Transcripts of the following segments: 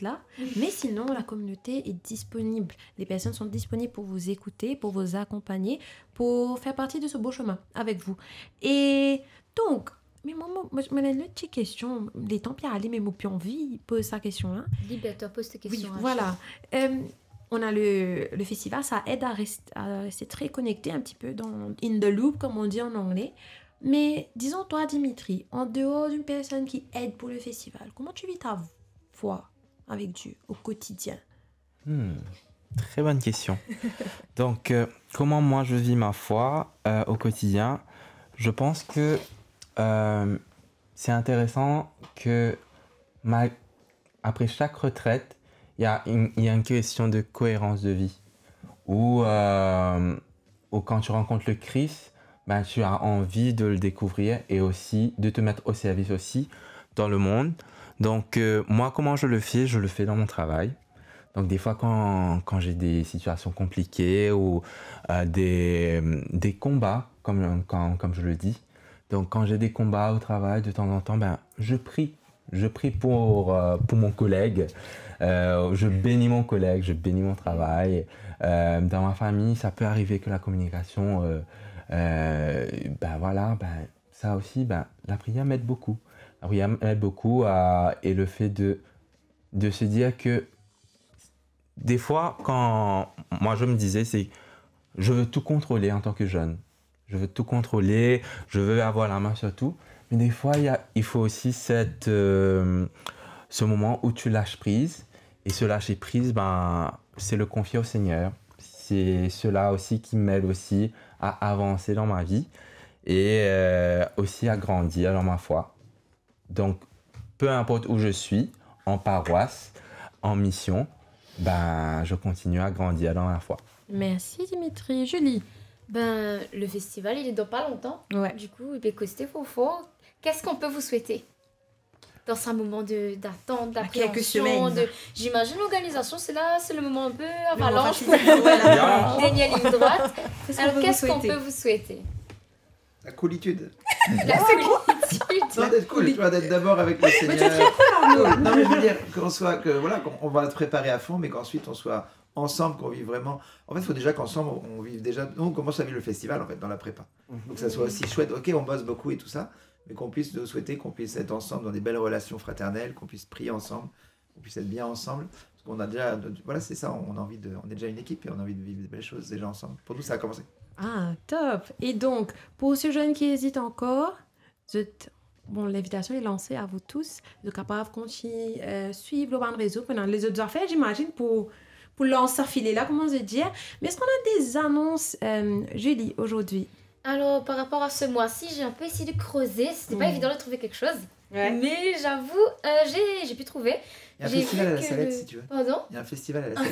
là. Mais sinon, la communauté est disponible. Les personnes sont disponibles pour vous écouter, pour vous accompagner, pour faire partie de ce beau chemin avec vous. Et donc, mais maman, moi, je me donne une petite question. Les temps puis aller, mais moi, puis envie, pose sa question. Hein. Libère-toi, pose tes questions. Oui, voilà. On a le festival, ça aide à rester très connecté un petit peu dans in the loop, comme on dit en anglais. Mais disons, toi, Dimitri, en dehors d'une personne qui aide pour le festival, comment tu vis ta foi avec Dieu au quotidien? Très bonne question. Donc, comment moi je vis ma foi au quotidien? Je pense que c'est intéressant que après chaque retraite, il y a une question de cohérence de vie. Où quand tu rencontres le Christ, ben, tu as envie de le découvrir et aussi de te mettre au service aussi dans le monde. Donc, moi, comment je le fais? Je le fais dans mon travail. Donc, des fois, quand j'ai des situations compliquées ou des combats, comme je le dis. Donc, quand j'ai des combats au travail, de temps en temps, ben, je prie. Je prie pour mon collègue. Je bénis mon collègue, je bénis mon travail. Dans ma famille, ça peut arriver que la communication... ça aussi, la prière m'aide beaucoup. La prière m'aide beaucoup et le fait de se dire que des fois, quand moi je me disais, c'est je veux tout contrôler en tant que jeune. Je veux tout contrôler, je veux avoir la main sur tout. Mais des fois, il faut aussi ce moment où tu lâches prise. Et ce lâcher prise, c'est le confier au Seigneur. C'est cela aussi qui m'aide aussi à avancer dans ma vie et aussi à grandir dans ma foi. Donc, peu importe où je suis, en paroisse, en mission, je continue à grandir dans la foi. Merci Dimitri. Julie? Le festival, il est dans pas longtemps. Ouais. Du coup, Bécosté Fofo, qu'est-ce qu'on peut vous souhaiter dans un moment d'attente, d'appréhension, quelques semaines. J'imagine l'organisation, c'est le moment un peu avalanche pour vous dernière ligne droite. Alors, qu'est-ce qu'on peut vous souhaiter? La coolitude. La solitude. Non, d'être cool, tu vois, d'être d'abord avec le Seigneur. Non, mais je veux dire, qu'on va te préparer à fond, mais qu'ensuite on soit ensemble, qu'on vive vraiment. En fait, il faut déjà qu'ensemble, on vive déjà. Nous, on commence à vivre le festival, en fait, dans la prépa. Donc, ça soit aussi chouette. Ok, on bosse beaucoup et tout ça, mais qu'on puisse nous souhaiter qu'on puisse être ensemble dans des belles relations fraternelles, qu'on puisse prier ensemble, qu'on puisse être bien ensemble. Parce qu'on a déjà. Voilà, c'est ça, on est déjà une équipe et on a envie de vivre des belles choses déjà ensemble. Pour nous, ça a commencé. Ah, top! Et donc, pour ceux jeunes qui hésitent encore, l'invitation est lancée à vous tous. Vous êtes capables de continuer suivre le ban réseau pendant les autres affaires, j'imagine, pour lancer filer là, comment se dire. Mais est-ce qu'on a des annonces, Julie, aujourd'hui? Alors, par rapport à ce mois-ci, j'ai un peu essayé de creuser. C'était pas évident de trouver quelque chose. Ouais. Mais j'avoue, j'ai pu trouver. Il y a un festival à la Salette, si tu veux. Pardon? Il y a un festival à la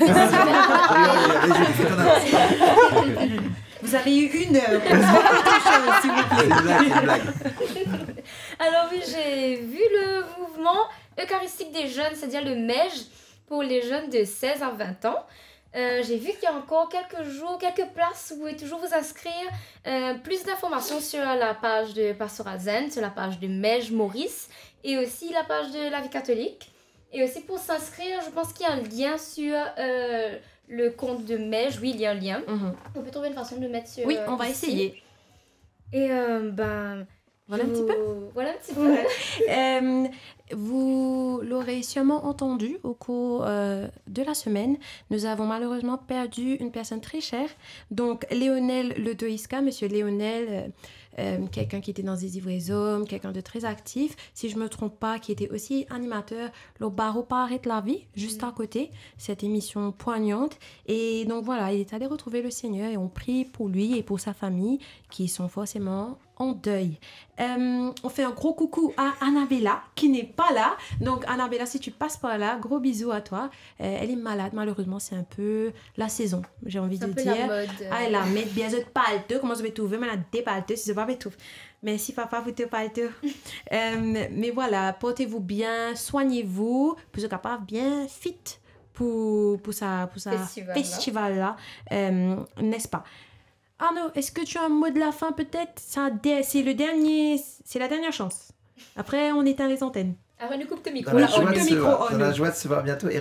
Salette. Vous avez eu 1 heure pour faire autre chose, s'il vous plaît. C'est une blague. Alors oui, j'ai vu le mouvement eucharistique des jeunes, c'est-à-dire le MEJ, pour les jeunes de 16 à 20 ans. J'ai vu qu'il y a encore quelques places où vous pouvez toujours vous inscrire. Plus d'informations sur la page de Pastoral Zen, sur la page de MEJ Maurice et aussi la page de la vie catholique. Et aussi pour s'inscrire, je pense qu'il y a un lien sur le compte de MEJ. Oui, il y a un lien. On peut trouver une façon de le mettre sur Oui, on va ici. essayer. Et Voilà un petit peu. Voilà un petit peu. Vous l'aurez sûrement entendu au cours de la semaine. Nous avons malheureusement perdu une personne très chère. Donc, Léonel Ledoïska, monsieur Léonel, quelqu'un qui était dans des Ivres Hommes, quelqu'un de très actif, si je ne me trompe pas, qui était aussi animateur, le Barreau pas arrête la vie, juste à côté, cette émission poignante. Et donc voilà, il est allé retrouver le Seigneur et on prie pour lui et pour sa famille qui sont forcément en deuil. On fait un gros coucou à Annabella qui n'est pas là. Donc Annabella, si tu passes par là, gros bisous à toi. Elle est malade, malheureusement, c'est un peu la saison, j'ai envie de dire. La mode. Ah, elle a mis bien de palto, comment je vais trouver, mais elle a des paltos, si c'est pas tout. Merci papa pour tes paltos. Mais voilà, portez-vous bien, soignez-vous, pour être capable bien fit pour ça festival là, n'est-ce pas? Arnaud, est-ce que tu as un mot de la fin peut-être? C'est la dernière chance. Après, on éteint les antennes. Après, on coupe le micro. Dans la joie de se voir bientôt.